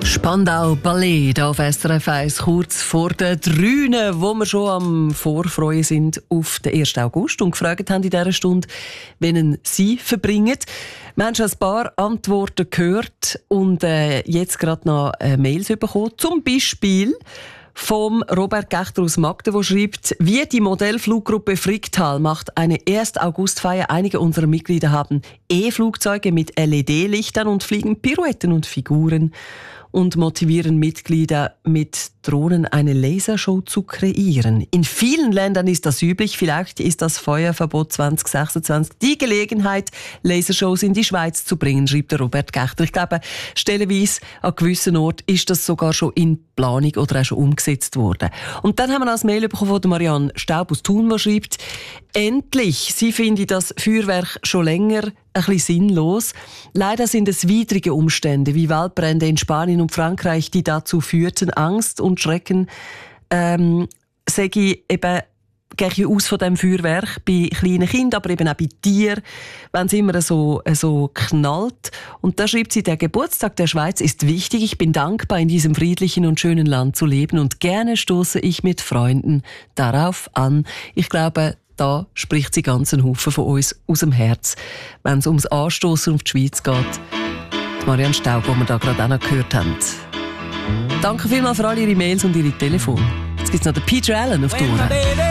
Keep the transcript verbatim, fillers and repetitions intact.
Spandau Ballet auf S R F eins, kurz vor den Drünen, wo wir schon am Vorfreuen sind auf den ersten August und gefragt haben in dieser Stunde, wen Sie verbringen. Wir haben schon ein paar Antworten gehört und äh, jetzt gerade noch äh, Mails bekommen. Zum Beispiel vom Robert Gechter aus Magden, der schreibt, wie die Modellfluggruppe Fricktal macht eine ersten Augustfeier. Einige unserer Mitglieder haben E-Flugzeuge mit L E D-Lichtern und fliegen Pirouetten und Figuren und motivieren Mitglieder mit Drohnen eine Lasershow zu kreieren. In vielen Ländern ist das üblich. Vielleicht ist das Feuerverbot zwanzig sechsundzwanzig die Gelegenheit, Lasershows in die Schweiz zu bringen, schreibt der Robert Gechter. Ich glaube, stellenweise an gewissen Orten ist das sogar schon in Planung oder auch schon umgesetzt worden. Und dann haben wir als Mail bekommen von Marianne Staub aus Thun, die schreibt, endlich, sie finde das Feuerwerk schon länger ein bisschen sinnlos. Leider sind es widrige Umstände wie Waldbrände in Spanien und Frankreich, die dazu führten, Angst und Schrecken, ähm, sage ich eben, gehe ich aus von diesem Feuerwerk bei kleinen Kindern, aber eben auch bei Tieren, wenn es immer so, so knallt. Und da schreibt sie, der Geburtstag der Schweiz ist wichtig. Ich bin dankbar, in diesem friedlichen und schönen Land zu leben und gerne stoße ich mit Freunden darauf an. Ich glaube, da spricht sie ganz einen Haufen von uns aus dem Herz, wenn es ums Anstoßen auf die Schweiz geht. Die Marianne Staub, die wir da gerade auch noch gehört haben. Danke vielmals für all Ihre Mails und Ihre Telefone. Jetzt gibt es noch den Peter Allen auf Tour.